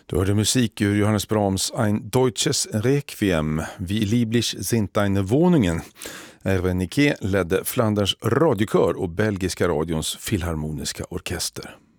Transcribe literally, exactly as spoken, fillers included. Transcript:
Du hörde musik ur Johannes Brahms Ein Deutsches Requiem, Wie lieblich sind deine Wohnungen. Erwin Niquet ledde Flanders radiokör och belgiska radions filharmoniska orkester.